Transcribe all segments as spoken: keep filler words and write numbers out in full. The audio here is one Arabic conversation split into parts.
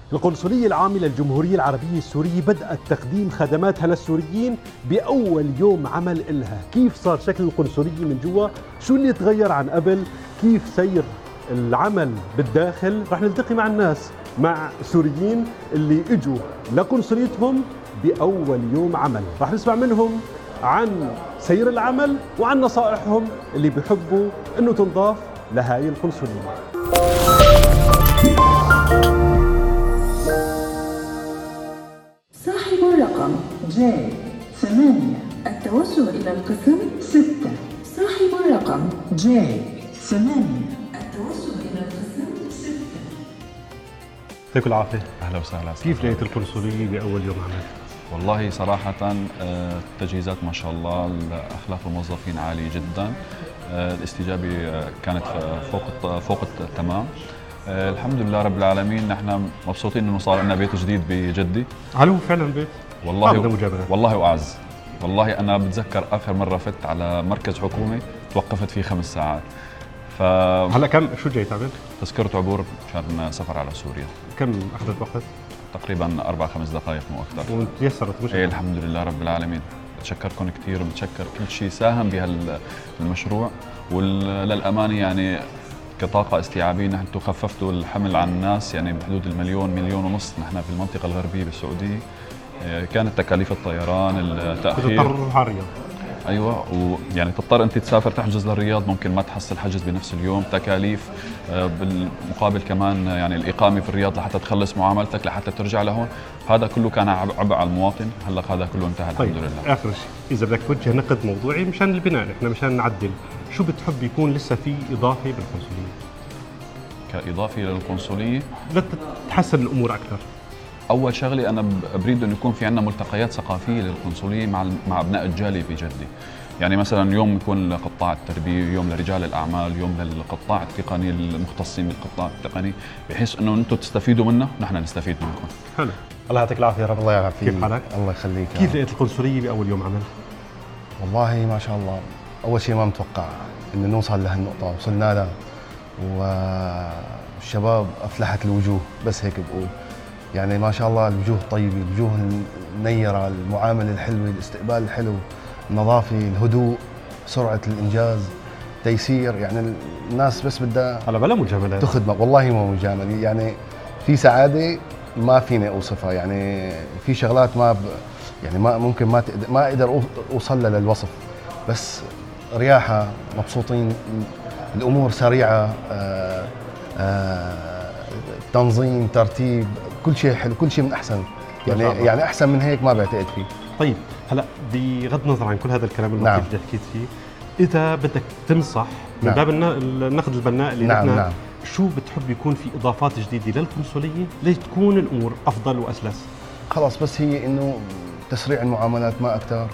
القنصلية العامة للجمهورية العربية السورية بدأت تقديم خدماتها للسوريين بأول يوم عمل إلها. كيف صار شكل القنصلية من جوا؟ شو اللي تغير عن قبل؟ كيف سير العمل بالداخل؟ رح نلتقي مع الناس، مع سوريين اللي اجوا لقنصليتهم بأول يوم عمل. رح نسمع منهم عن سير العمل وعن نصائحهم اللي بيحبوا انه تنضاف لهاي القنصلية. صاحب الرقم جي ثمانية، التوجه إلى القسم ستة. صاحب الرقم جي ثمانية، التوجه إلى القسم ستة. يعطيكم العافية. أهلا وسهلا. كيف لقيت القنصلية بأول يوم عمل؟ والله صراحة التجهيزات ما شاء الله، أخلاق الموظفين عالية جدا، الاستجابة كانت فوق فوق التمام. الحمد لله رب العالمين. نحن مبسوطين انه صار لنا بيت جديد بجدي. هل هو فعلا بيت؟ والله و... والله واعز. والله انا بتذكر اخر مره فت على مركز حكومي توقفت فيه خمس ساعات. ف هلا كم شو جاي تعمل؟ تذكرة عبور مشان سفر على سوريا. كم اخذت وقت؟ تقريبا اربع خمس دقائق مو اكثر. وتيسرت مش؟ ايه الحمد لله رب العالمين. بتشكركم كثير وبتشكر كل شيء ساهم بهالمشروع، وللامانه يعني كطاقة استيعابية نحن خففتوا الحمل عن الناس، يعني بحدود المليون مليون ونص. نحن في المنطقة الغربية بالسعودية كانت تكاليف الطيران، التأخير. تضطر على الرياض. ايوه، ويعني تضطر انت تسافر تحجز للرياض، ممكن ما تحصل حجز بنفس اليوم، تكاليف بالمقابل كمان يعني الإقامة في الرياض لحتى تخلص معاملتك لحتى ترجع لهون. هذا كله كان عبء على المواطن. هلا هذا كله انتهى. طيب. الحمد لله. اخر شيء اذا بدك توجه نقد موضوعي مشان البناء، نحن مشان نعدل، شو بتحب يكون لسه في إضافة بالقنصلية؟ كإضافة للقنصلية لتحسن الأمور أكثر. أول شغلة أنا بريد إنه يكون في عندنا ملتقيات ثقافية للقنصلية مع مع أبناء الجالية في جدي. يعني مثلا يوم يكون لقطاع التربية، يوم لرجال الأعمال، يوم للقطاع التقني المختصين بالقطاع التقني، بحيث إنه أنتم تستفيدوا منا ونحن نستفيد منكم. حلو. الله يعطيك العافية. رب الله يعافيك. كيف حالك؟ الله يخليك. كيف لقيت القنصلية بأول يوم عمل؟ والله ما شاء الله، أول شيء ما متوقع إنه نوصل لهالنقطة وصلنا لها، والشباب أفلحت الوجوه، بس هيك بقول. يعني ما شاء الله الوجوه الطيبة، الوجوه النيرة، المعاملة الحلوة، الاستقبال الحلو، النظافة، الهدوء، سرعة الإنجاز، تيسير. يعني الناس بس بدها هلا بلا مجاملات تخدمك. والله ما مجاملة، يعني في سعادة ما فيني أوصفها. يعني في شغلات ما ب... يعني ما ممكن ما تقدر ما أقدر أوصل لها للوصف، بس رياحة، مبسوطين، الأمور سريعة، آآ آآ تنظيم، ترتيب، كل شيء حلو، كل شيء من أحسن. يعني يعني أحسن من هيك ما بعتقد فيه. طيب هلا بغض النظر عن كل هذا الكلام اللي نعم. اللي حكيت فيه، إذا بدك تنصح من نعم. باب النقد البناء اللي نعم. نحن نعم. شو بتحب يكون في إضافات جديدة للقنصلية ليش تكون الأمور أفضل وأسلس؟ خلاص بس هي إنه تسريع المعاملات ما أكثر.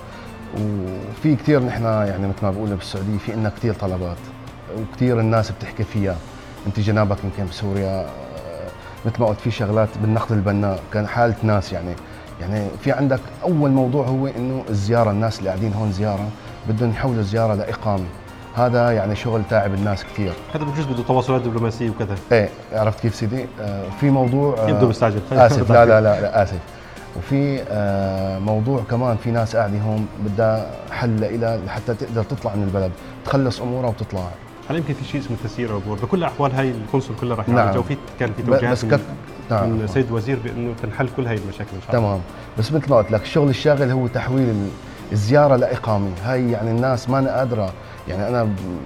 وفي كثير نحن يعني مثل ما بقول بالسعودية في إلنا كثير طلبات وكثير الناس بتحكي فيها. أنت جنابك يمكن بسوريا مثل ما قلت في شغلات بالنقد البناء كان حالة ناس. يعني يعني في عندك أول موضوع هو إنه الزيارة، الناس اللي قاعدين هون زيارة بدهم يحولوا الزيارة لإقامة. هذا يعني شغل تعب الناس كثير. هذا بجوز بده تواصلات دبلوماسية وكذا. ايه عرفت كيف سيدي؟ آه في موضوع آه يبدو مستعجل. آسف لا لا لا, لا آسف. وفي آه موضوع كمان في ناس قاعدة هون بدها حل لها لحتى تقدر تطلع من البلد، تخلص أمورها وتطلع. هل يمكن في شيء اسمه تسيير عبور؟ بكل الأحوال هاي القنصل كلها راح نعم. يعالجها، وفي كان في توجيهات من, نعم. من سيد الوزير بأنه تنحل كل هاي المشاكل إن شاء الله. تمام. بس مثل ما قلت لك الشغل الشاغل هو تحويل الزيارة لإقامة. هاي يعني الناس ما أنا قادرة. يعني أنا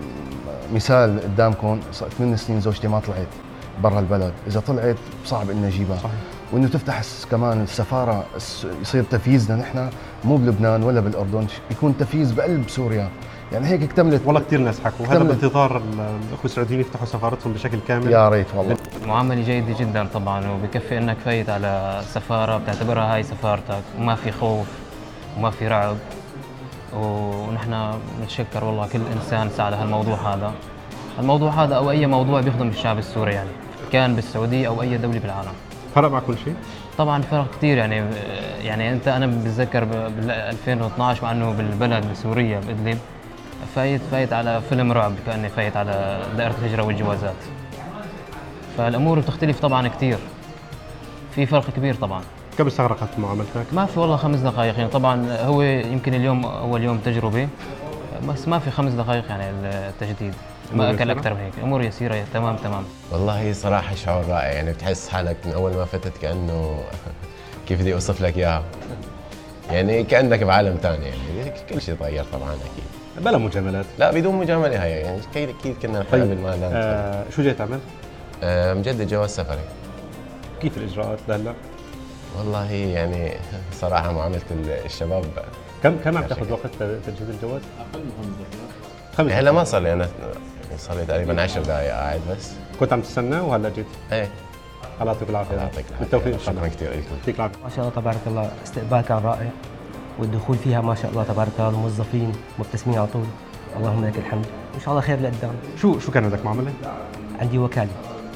مثال قدامكم، ثمان سنين زوجتي ما طلعت برا البلد، إذا طلعت صعب إني أجيبها. صحيح. وإنه تفتح كمان السفارة، يصير تفييزنا نحن مو بلبنان ولا بالأردن، يكون تفييز بقلب سوريا. يعني هيك اكتملت. والله كثير ناس حكوا هذا بانتظار الأخوة السعوديين يفتحوا سفارتهم بشكل كامل. يا ريت والله. معاملة جيدة جدا طبعا، وبكفي إنك فايت على السفارة بتعتبرها هاي سفارتك، وما في خوف وما في رعب. ونحن بنتشكر والله كل إنسان ساعد هالموضوع هذا. الموضوع هذا أو أي موضوع بيخدم الشعب السوري، يعني كان بالسعودية أو أي دولة بالعالم. فرق مع كل شيء؟ طبعا فرق كثير. يعني يعني أنت أنا بتذكر بال ألفين واثنعش مع إنه بالبلد بسوريا بإدلب فايت فايت على فيلم رعب، كأني فايت على دائرة الهجرة والجوازات. فالأمور بتختلف طبعا كثير. في فرق كبير طبعا. كم استغرقت معاملتك؟ ما في والله خمس دقائق يعني، طبعا هو يمكن اليوم اول يوم تجربه، بس ما في خمس دقائق يعني التجديد، ما اكل اكثر من هيك، امور يسيره تمام تمام. والله صراحه شعور رائع، يعني بتحس حالك من اول ما فتت كانه كيف بدي اوصف لك اياها، يعني كانك بعالم ثاني، يعني كل شيء تغير طبعا اكيد. بلا مجاملات. لا بدون مجامله هي، يعني اكيد كنا نحاول طيب. ما آه شو جاي تعمل؟ آه مجدد جواز سفري. كيف الاجراءات لهلا؟ والله يعني صراحه معامله الشباب. كم كم عم تاخذ وقت تجهيز الجواز؟ اقل من خمس دقائق. خمس هلا ما صار لي انا، صار لي تقريبا عشر دقائق قاعد بس. كنت عم تستنى وهلا جيت؟ ايه. الله يعطيك العافيه. الله يعطيك العافيه. بالتوفيق. شكرا كثير لكم. يعطيك العافيه. ما شاء الله تبارك الله، استقبال كان رائع، والدخول فيها ما شاء الله تبارك الله، الموظفين مبتسمين على طول، اللهم لك الحمد، وان شاء الله خير لقدام. شو شو كان عندك معامله؟ عندي وكاله.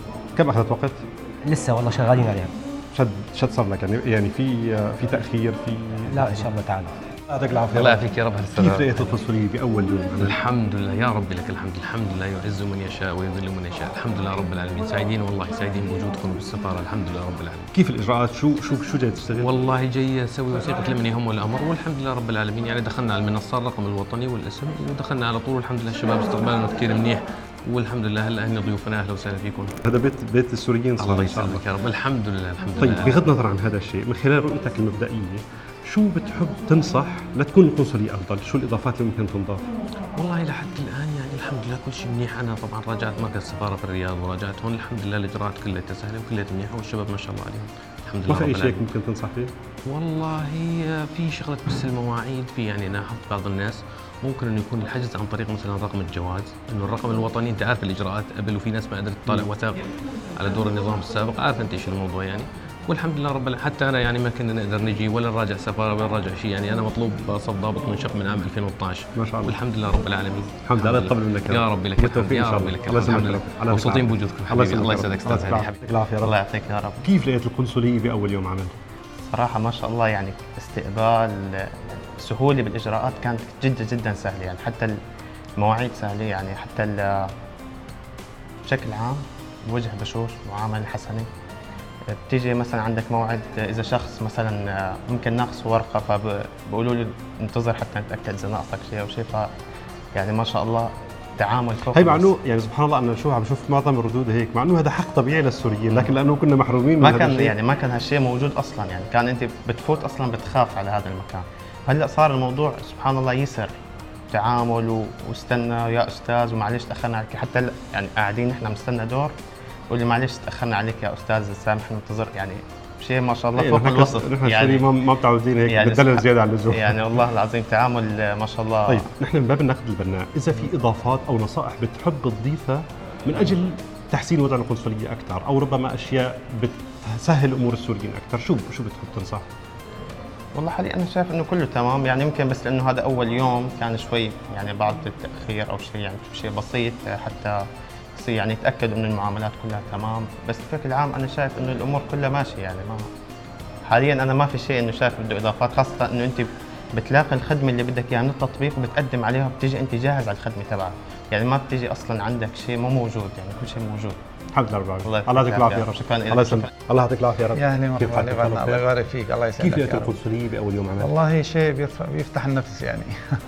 كم اخذت وقت؟ لسه والله شغالين عليها. شد شد صار لك يعني يعني في في تاخير في؟ لا ان شاء الله تعالى. يعطيك العافيه. الله يعافيك يا رب. كيف لقيت القنصليه باول يوم؟ الحمد لله يا ربي لك الحمد، الحمد لله يعز من يشاء ويذل من يشاء، الحمد لله رب العالمين، سعيدين والله سعيدين بوجودكم بالسفاره، الحمد لله رب العالمين. كيف الاجراءات؟ شو شو شو جاي تشتغل؟ والله جاي اسوي وثيقه لمن يهم الامر، والحمد لله رب العالمين، يعني دخلنا على المنصه الرقم الوطني والاسم ودخلنا على طول، والحمد لله الشباب استقبالنا كثير منيح، والحمد لله هلا هن ضيوفنا، اهلا وسهلا فيكم. هذا بيت بيت السوريين صار الله ان شاء الله. يسلمك يا رب، الحمد لله الحمد طيب لله. بغض النظر عن هذا الشيء، من خلال رؤيتك المبدئيه شو بتحب تنصح لتكون القنصليه افضل؟ شو الاضافات اللي ممكن تنضاف؟ والله لحد الان يعني الحمد لله كل شيء منيح، انا طبعا راجعت مركز السفاره في الرياض وراجعت هون، الحمد لله الاجراءات كلها سهله وكلها منيحه، والشباب ما شاء الله عليهم الحمد لله. ما في اي شيء ممكن تنصح فيه؟ والله في شغله بس المواعيد، في يعني انا حط بعض الناس ممكن انه يكون الحجز عن طريق مثلا رقم الجواز، انه الرقم الوطني انت عارف الاجراءات قبل، وفي ناس ما قدرت تطالع وثائق على دور النظام السابق، عارف انت ايش الموضوع يعني، والحمد لله رب العالمين. حتى انا يعني ما كنا نقدر نجي ولا نراجع سفاره ولا نراجع شيء، يعني انا مطلوب صف ضابط منشق من عام ألفين واثني عشر ما شاء الله، والحمد لله رب العالمين. الحمد لله يطول منك يا ربي لك الحمد، يا ربي لك الله الحمد لله. يسلمك. مبسوطين بوجودكم حبيبي، الله يسعدك استاذ هادي حبيبي. العافيه. الله يعطيك يا رب. كيف لقيت القنصليه باول يوم عمل؟ صراحة ما شاء الله يعني استقبال، سهولة بالإجراءات كانت جدا جدا سهلة، يعني حتى المواعيد سهلة، يعني حتى بشكل عام وجه بشوش، معاملة حسنة. بتيجي مثلا عندك موعد، إذا شخص مثلا ممكن ناقص ورقة فبقولوا لي انتظر حتى نتأكد إذا ناقصك شيء أو شيء، ف يعني ما شاء الله تعامل فوق. هي مع انه يعني سبحان الله انا شو عم بشوف معظم الردود هيك، مع انه هذا حق طبيعي للسوريين، لكن لانه كنا محرومين من ما هذا كان الشيء. يعني ما كان هالشيء موجود اصلا، يعني كان انت بتفوت اصلا بتخاف على هذا المكان. هلا صار الموضوع سبحان الله يسر تعامل، واستنى يا استاذ ومعلش تاخرنا عليك، حتى هلا يعني قاعدين نحن مستنى دور يقول لي معلش تاخرنا عليك يا استاذ سامحنا ننتظر، يعني شيء ما شاء الله إيه فوق نحن الوصف. نحن يعني ما ما متعودين هيك يعني بالدلل زياده عن اللزوم. يعني والله العظيم تعامل ما شاء الله. طيب نحن من باب النقد البناء، اذا في اضافات او نصائح بتحب تضيفها من اجل تحسين وضع القنصليه اكثر، او ربما اشياء بتسهل امور السوريين اكثر، شو شو بتحب تنصح؟ والله حاليا انا شايف انه كله تمام، يعني يمكن بس لانه هذا اول يوم كان شوي يعني بعض التاخير او شيء، يعني شيء بسيط حتى يصير يعني يتاكد انه المعاملات كلها تمام، بس بشكل عام انا شايف انه الامور كلها ماشيه، يعني ما حاليا انا ما في شيء انه شايف بده اضافات، خاصه انه انت بتلاقي الخدمه اللي بدك اياها من التطبيق وبتقدم عليها وبتيجي انت جاهز على الخدمه تبعك، يعني ما بتيجي اصلا عندك شيء مو موجود، يعني كل شيء موجود. الحمد لله رب العالمين. الله الله يعطيك العافيه يا رب. شكرا لك. الله يسلمك. الله يعطيك العافيه يا رب. يا اهلا كيف حالك؟ ومرحبا، الله يبارك فيك، الله يسعدك. كيف لقيت القنصليه باول يوم عمل؟ والله شيء بيرفع بيفتح النفس يعني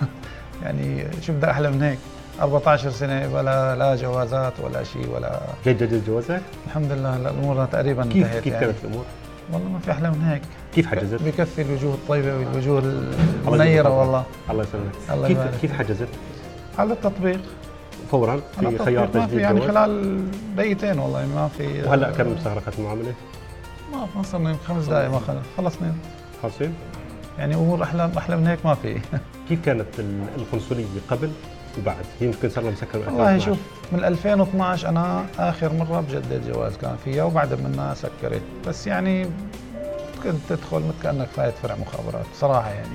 يعني شو بدي احلى من هيك؟ أربعة عشر سنه ولا لا جوازات ولا شيء ولا. جددت جوازك؟ الحمد لله هلا الامور تقريبا كيف انتهت. كيف يعني كانت الامور؟ والله ما في احلى من هيك. كيف حجزت؟ بكفي الوجوه الطيبه والوجوه المنيره والله. الله يسلمك. الله كيف يبارك. كيف حجزت؟ على التطبيق فورا في خيار ما في تجديد يعني جواز؟ خلال دقيقتين والله ما في. وهلا كم استغرقت المعامله؟ ما ما صرنا خمس دقائق ما خلص خلصنا. خلصين؟ يعني امور احلى احلى من هيك ما في. كيف كانت القنصليه قبل وبعد؟ هي يمكن صار لها مسكر من والله شوف من ألفين واثناشر انا اخر مره بجدد جواز كان فيها، وبعد منها سكرت، بس يعني كنت تدخل مثل كانك فايت فرع مخابرات صراحه يعني،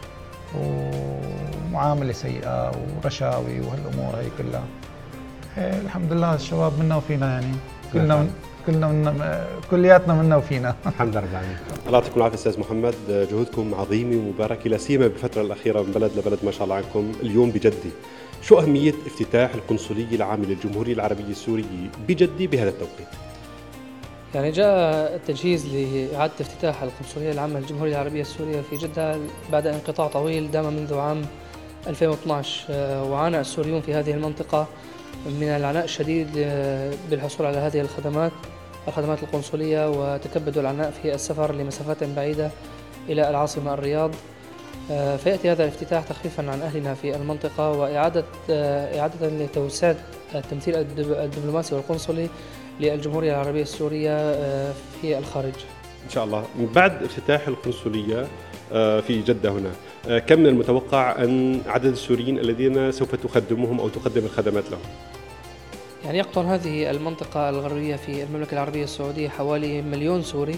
ومعامله سيئه ورشاوي وهالامور هي كلها. إيه الحمد لله الشباب منا وفينا، يعني كلنا من كلنا منا كلياتنا منا وفينا. الحمد لله رب العالمين. الله يعطيكم العافيه استاذ محمد، جهودكم عظيمه ومباركه، لا سيما بالفتره الاخيره من بلد لبلد ما شاء الله عنكم. اليوم بجدي، شو اهميه افتتاح القنصليه العامه للجمهوريه العربيه السوريه بجدي بهذا التوقيت؟ يعني جاء التجهيز لإعادة افتتاح القنصلية العامة للجمهورية العربية السورية في جدة بعد انقطاع طويل دام منذ عام ألفين واثني عشر، وعانى السوريون في هذه المنطقة من العناء الشديد بالحصول على هذه الخدمات الخدمات القنصلية، وتكبدوا العناء في السفر لمسافات بعيدة إلى العاصمة الرياض. فيأتي هذا الافتتاح تخفيفا عن أهلنا في المنطقة وإعادة إعادة لتوسيع التمثيل الدبلوماسي والقنصلي للجمهورية العربية السورية في الخارج. إن شاء الله. بعد افتتاح القنصلية في جدة هنا، كم من المتوقع أن عدد السوريين الذين سوف تخدمهم أو تقدم الخدمات لهم؟ يعني يقطن هذه المنطقة الغربية في المملكة العربية السعودية حوالي مليون سوري.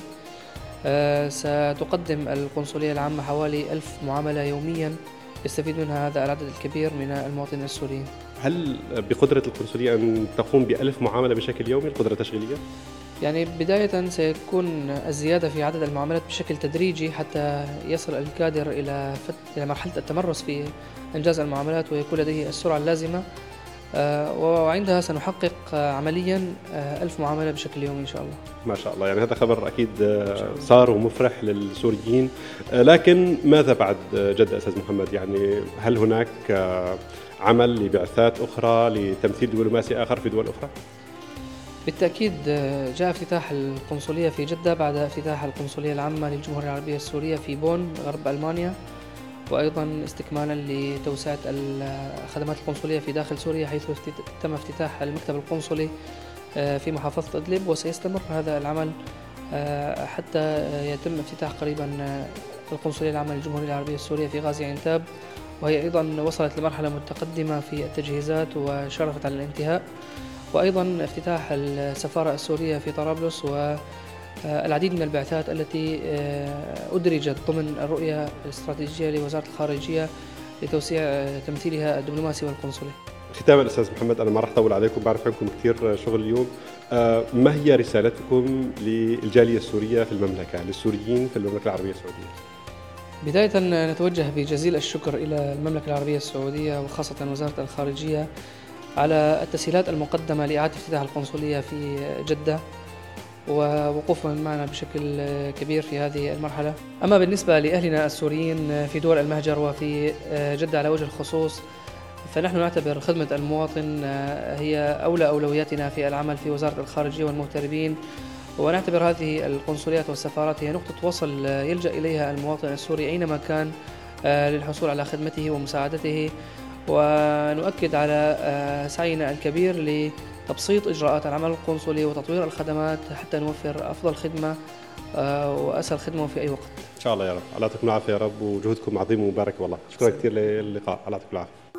ستقدم القنصلية العامة حوالي ألف معاملة يوميا يستفيد منها هذا العدد الكبير من المواطنين السوريين. هل بقدرة القنصلية أن تقوم بألف معاملة بشكل يومي القدرة التشغيلية؟ يعني بداية سيكون الزيادة في عدد المعاملات بشكل تدريجي حتى يصل الكادر إلى إلى مرحلة التمرس في إنجاز المعاملات ويكون لديه السرعة اللازمة، وعندها سنحقق عمليا ألف معاملة بشكل يومي إن شاء الله. ما شاء الله، يعني هذا خبر أكيد صار ومفرح للسوريين. لكن ماذا بعد جدة أستاذ محمد؟ يعني هل هناك عمل لبعثات أخرى لتمثيل دبلوماسي آخر في دول أخرى؟ بالتأكيد جاء افتتاح القنصلية في جدة بعد افتتاح القنصلية العامة للجمهورية العربية السورية في بون غرب ألمانيا، وأيضا استكمالا لتوسعة الخدمات القنصلية في داخل سوريا، حيث تم افتتاح المكتب القنصلي في محافظة إدلب، وسيستمر هذا العمل حتى يتم افتتاح قريبا القنصلية العامة للجمهورية العربية السورية في غازي عنتاب، وهي أيضا وصلت لمرحلة متقدمة في التجهيزات وشرفت على الانتهاء. وأيضا افتتاح السفارة السورية في طرابلس والعديد من البعثات التي أدرجت ضمن الرؤية الاستراتيجية لوزارة الخارجية لتوسيع تمثيلها الدبلوماسي والقنصلي. ختاما أستاذ محمد، أنا ما راح أطول عليكم، بعرف عندكم كثير شغل اليوم. ما هي رسالتكم للجالية السورية في المملكة، للسوريين في المملكة العربية السعودية؟ بداية نتوجه بجزيل الشكر إلى المملكة العربية السعودية وخاصة وزارة الخارجية على التسهيلات المقدمة لإعادة افتتاح القنصلية في جدة ووقوفهم معنا بشكل كبير في هذه المرحلة. أما بالنسبة لأهلنا السوريين في دول المهجر وفي جدة على وجه الخصوص، فنحن نعتبر خدمة المواطن هي أولى أولوياتنا في العمل في وزارة الخارجية والمغتربين، ونعتبر هذه القنصليات والسفارات هي نقطة وصل يلجأ إليها المواطن السوري أينما كان للحصول على خدمته ومساعدته. ونؤكد على سعينا الكبير لتبسيط إجراءات العمل القنصلي وتطوير الخدمات حتى نوفر أفضل خدمة وأسهل خدمة في أي وقت. إن شاء الله يا رب. الله يعطيكم العافية يا رب، وجهودكم عظيم ومبارك والله. شكرا كثير للقاء. الله يعطيكم العافية.